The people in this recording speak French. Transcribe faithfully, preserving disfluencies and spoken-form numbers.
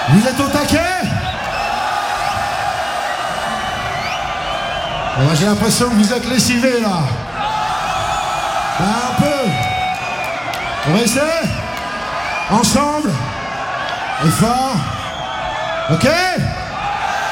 Vous êtes au taquet? Bon, j'ai l'impression que vous êtes lessivés là. Ben, un peu. On va essayer? Ensemble? Et fort? Ok?